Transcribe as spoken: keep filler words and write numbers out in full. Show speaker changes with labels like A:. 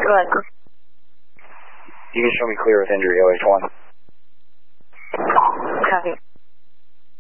A: Good.
B: You can show me clear with injury, O H one.